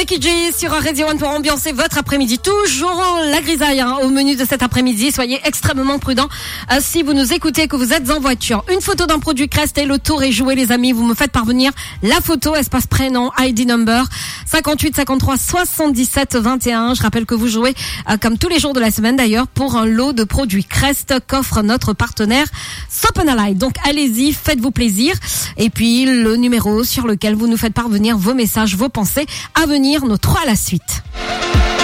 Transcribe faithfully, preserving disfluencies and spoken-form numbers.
Becky G sur Radio One pour ambiancer votre après-midi. Toujours la grisaille hein, au menu de cet après-midi. Soyez extrêmement prudents euh, si vous nous écoutez, que vous êtes en voiture. Une photo d'un produit Crest et le tour est joué, les amis. Vous me faites parvenir la photo, espace prénom, I D number cinquante-huit cinquante-trois soixante-dix-sept vingt et un. Je rappelle que vous jouez euh, comme tous les jours de la semaine d'ailleurs pour un lot de produits Crest qu'offre notre partenaire Sopenalite. Donc allez-y, faites-vous plaisir. Et puis le numéro sur lequel vous nous faites parvenir vos messages, vos pensées à venir, nos trois à la suite.